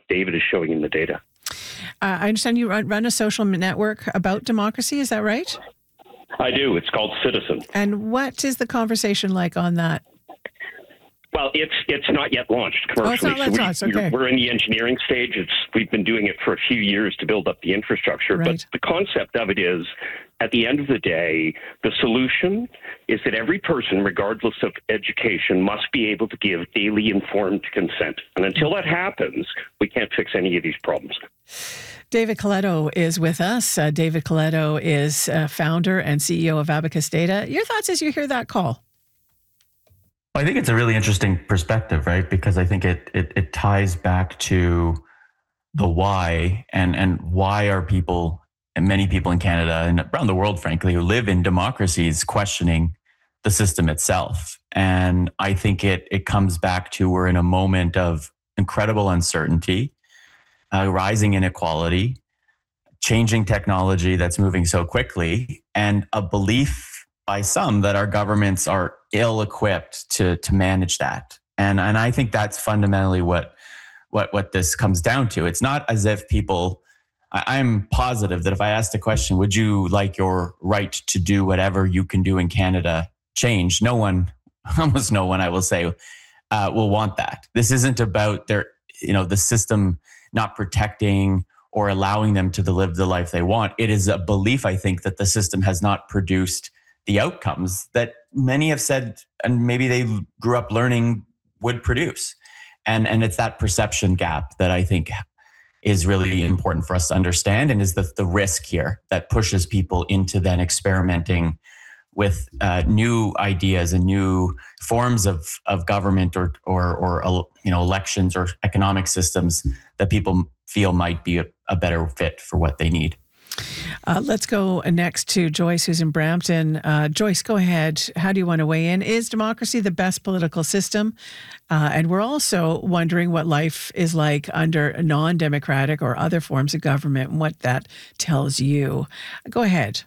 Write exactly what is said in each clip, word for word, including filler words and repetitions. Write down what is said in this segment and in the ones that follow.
David is showing in the data. Uh, I understand you run, run a social network about democracy. Is that right? I do. It's called Citizen. And what is the conversation like on that? Well, it's it's not yet launched commercially. Oh, it's not so we, launched. Okay. We're in the engineering stage. It's we've been doing it for a few years to build up the infrastructure. Right. But the concept of it is, at the end of the day, the solution is that every person, regardless of education, must be able to give daily informed consent. And until that happens, we can't fix any of these problems. David Coletto is with us. Uh, David Coletto is uh, founder and C E O of Abacus Data. Your thoughts as you hear that call? I think it's a really interesting perspective, right? Because I think it it, it ties back to the why and, and why are people, and many people in Canada and around the world, frankly, who live in democracies questioning the system itself. And I think it it comes back to we're in a moment of incredible uncertainty, uh, rising inequality, changing technology that's moving so quickly, and a belief by some that our governments are ill-equipped to to manage that. And and I think that's fundamentally what what what this comes down to. It's not as if people, I, I'm positive that if I asked the question, would you like your right to do whatever you can do in Canada change? No one, almost no one, I will say, uh, will want that. This isn't about their, you know, the system not protecting or allowing them to live the life they want. It is a belief, I think, that the system has not produced the outcomes that many have said, and maybe they grew up learning, would produce. And, and it's that perception gap that I think is really important for us to understand, and is the, the risk here that pushes people into then experimenting with uh, new ideas and new forms of, of government or, or, or you know, elections or economic systems that people feel might be a, a better fit for what they need. Uh, let's go next to Joyce, who's in Brampton. Uh, Joyce, go ahead. How do you want to weigh in? Is democracy the best political system? Uh, and we're also wondering what life is like under non-democratic or other forms of government and what that tells you. Go ahead.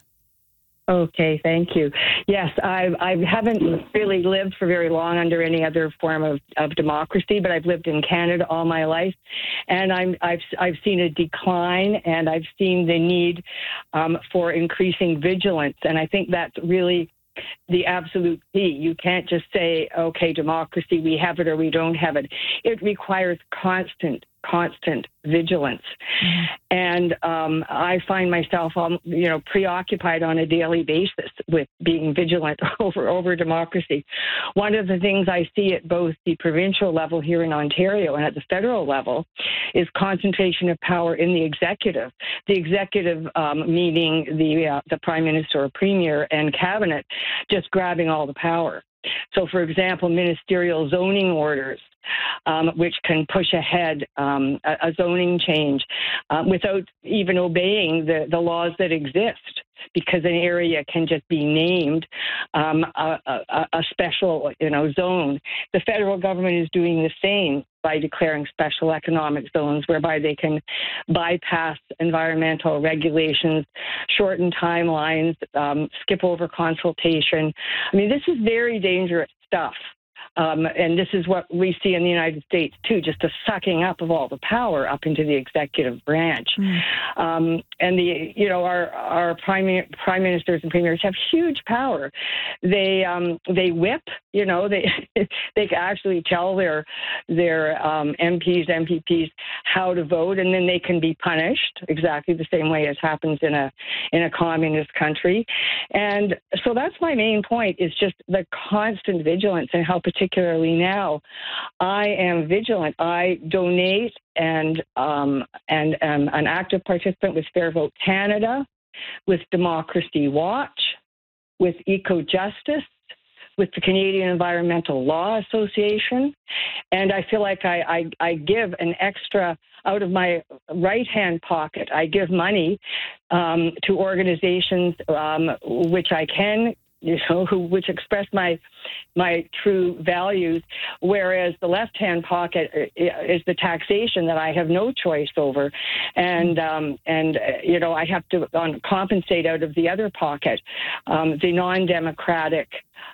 Okay, thank you. Yes, I, I haven't really lived for very long under any other form of, of democracy, but I've lived in Canada all my life, and I'm, I've, I've seen a decline, and I've seen the need um, for increasing vigilance, and I think that's really the absolute key. You can't just say, okay, democracy, we have it or we don't have it. It requires constant, constant vigilance. Mm-hmm. And um, I find myself, um, you know, preoccupied on a daily basis with being vigilant over, over democracy. One of the things I see at both the provincial level here in Ontario and at the federal level is concentration of power in the executive. The executive, um, meaning the uh, the prime minister or premier and cabinet, just grabbing all the power. So, for example, ministerial zoning orders, um, which can push ahead um, a, a zoning change uh, without even obeying the, the laws that exist, because an area can just be named um, a, a, a special, you know, zone. The federal government is doing the same by declaring special economic zones, whereby they can bypass environmental regulations, shorten timelines, um, skip over consultation. I mean, this is very dangerous stuff. Um, and this is what we see in the United States, too, just a sucking up of all the power up into the executive branch. Mm. Um, and, the you know, our, our prime, prime ministers and premiers have huge power. They um, they whip, you know, they they can actually tell their, their um, M Ps, M P Ps how to vote, and then they can be punished exactly the same way as happens in a, in a communist country. And so that's my main point, is just the constant vigilance, and how particularly now I am vigilant. I donate and um, and am an active participant with Fair Vote Canada, with Democracy Watch, with EcoJustice, with the Canadian Environmental Law Association. And I feel like I, I, I give an extra, out of my right-hand pocket, I give money um, to organizations um, which I can you know, who, which express my my true values, whereas the left-hand pocket is the taxation that I have no choice over, and um, and you know I have to um, compensate out of the other pocket, um, the non-democratic,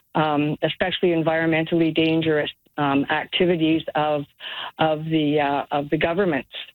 um, especially environmentally dangerous um, activities of of the uh, of the governments.